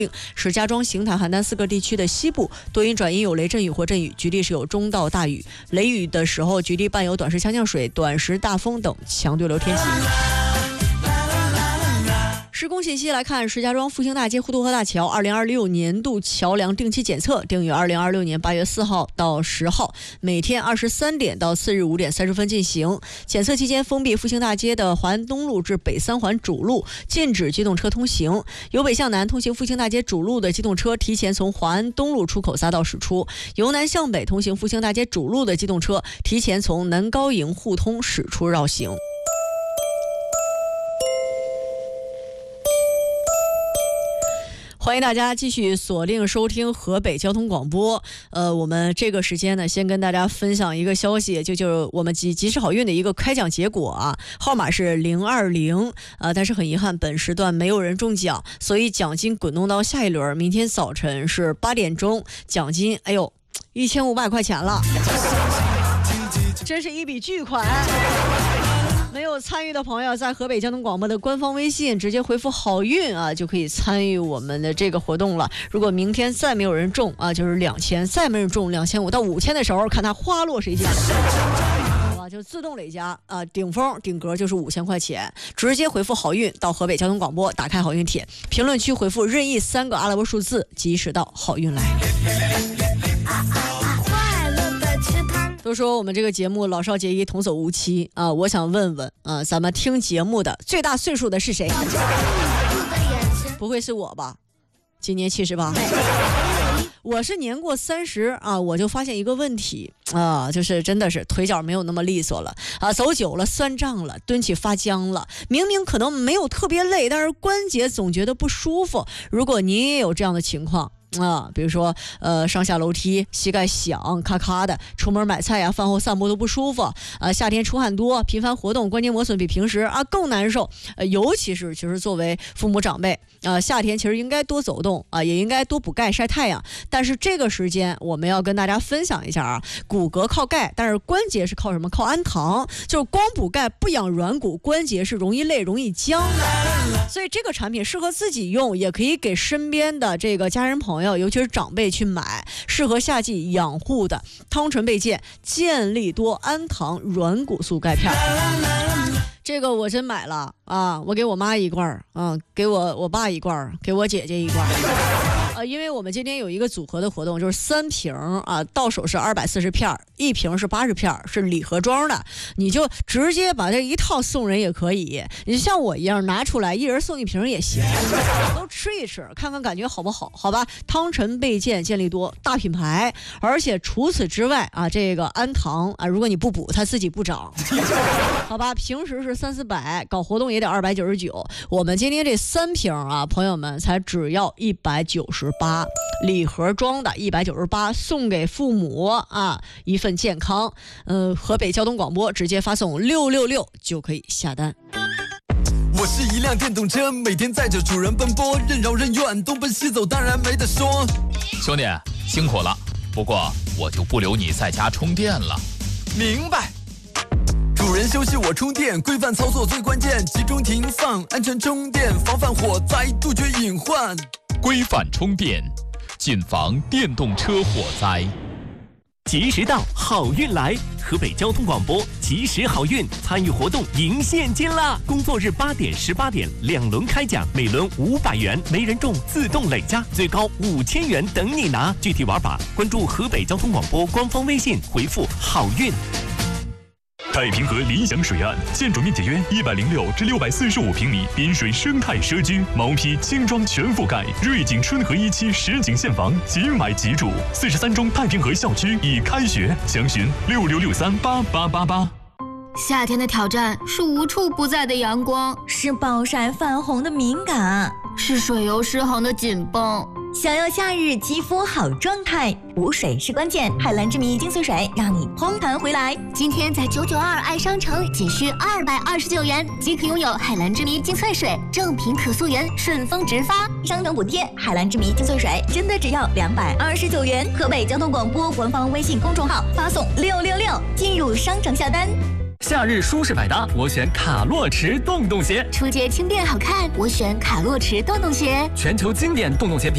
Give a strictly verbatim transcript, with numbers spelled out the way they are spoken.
石家庄、邢台、邯郸四个地区的西部多云转阴，有雷阵雨或阵雨，局地是有中到大雨。雷雨的时候，局地伴有短时强降水、短时大风等强对流天气。施工信息来看，石家庄复兴大街滹沱河大桥二零二六年度桥梁定期检测定于二零二六年八月四号到十号，每天二十三点到次日五点三十分进行。检测期间封闭复兴大街的华安东路至北三环主路，禁止机动车通行。由北向南通行复兴大街主路的机动车提前从华安东路出口匝道驶出；由南向北通行复兴大街主路的机动车提前从南高营互通驶出绕行。欢迎大家继续锁定收听河北交通广播。呃，我们这个时间呢，先跟大家分享一个消息，就就是我们集集市好运的一个开奖结果啊，号码是零二零，呃，但是很遗憾，本时段没有人中奖，所以奖金滚动到下一轮，明天早晨是八点钟，奖金，哎呦，一千五百块钱了，真是一笔巨款。没有参与的朋友，在河北交通广播的官方微信直接回复好运啊，就可以参与我们的这个活动了。如果明天再没有人中啊，就是两千，再没人中两千五到五千的时候，看他花落谁家，好吧，就自动累加啊，顶峰顶格就是五千块钱，直接回复好运到河北交通广播，打开好运帖，评论区回复任意三个阿拉伯数字，及时到好运来。都说我们这个节目老少皆宜，童叟无欺啊！我想问问啊，咱们听节目的最大岁数的是谁？不会是我吧？今年七十八，我是年过三十啊，我就发现一个问题啊，就是真的是腿脚没有那么利索了啊，走久了酸胀了，蹲起发僵了，明明可能没有特别累，但是关节总觉得不舒服。如果您也有这样的情况啊，比如说呃上下楼梯膝盖响咔咔的，出门买菜呀、饭后散步都不舒服啊，夏天出汗多，频繁活动关节磨损比平时啊更难受，呃尤其是其实作为父母长辈啊，夏天其实应该多走动啊，也应该多补钙晒太阳。但是这个时间我们要跟大家分享一下啊，骨骼靠钙，但是关节是靠什么？靠氨糖，就是光补钙不养软骨，关节是容易累容易僵的。所以这个产品适合自己用，也可以给身边的这个家人朋友，尤其是长辈去买，适合夏季养护的汤臣倍健健力多氨糖软骨素钙片。这个我真买了啊！我给我妈一罐，嗯，给我我爸一罐，给我姐姐一罐。呃，因为我们今天有一个组合的活动，就是三瓶啊，到手是二百四十片，一瓶是八十片，是礼盒装的，你就直接把这一套送人也可以。你像我一样拿出来，一人送一瓶也行，都吃一吃，看看感觉好不好？好吧，汤臣倍健健力多大品牌，而且除此之外啊，这个氨糖啊，如果你不补，它自己不长，好吧？平时是三四百，搞活动也得二百九十九。我们今天这三瓶啊，朋友们才只要一百九十八，礼盒装的一百九十八，送给父母啊，一份健康。呃，河北交通广播直接发送六六六就可以下单。 我是一辆电动车，每天载着主人奔波，任劳任怨，东奔西走，当然没得说。 兄弟辛苦了，不过我就不留你在家充电了。 明白。主人休息我充电，规范操作最关键，集中停放，安全充电，防范火灾，杜绝隐患。 规范充电，谨防电动车火灾。 及时到，好运来！河北交通广播及时好运参与活动赢现金啦！工作日八点、十八点两轮开奖，每轮五百元，没人中自动累加，最高五千元等你拿。具体玩法关注河北交通广播官方微信，回复好运。 太平河理想水岸，建筑面积约一百零六至六百四十五平米，滨水生态社区，毛坯轻装全覆盖，瑞景春河一期实景现房，即买即住。四十三中太平河校区已开学，详询六六六三八八八八。 夏天的挑战是无处不在的阳光， 是暴晒泛红的敏感， 是水油失衡的紧绷。 想要夏日肌肤好状态，补水是关键。海蓝之谜精粹水让你嘭弹回来。 今天在九九二爱商城仅需二百二十九元即可拥有海蓝之谜精粹水，正品可溯源，顺丰直发， 商城补贴。海蓝之谜精粹水真的只要两百二十九元。河北交通广播官方微信公众号发送六六六进入商城下单。 夏日舒适百搭，我选卡洛驰洞洞鞋。 初阶轻便好看，我选卡洛驰洞洞鞋。 全球经典洞洞鞋品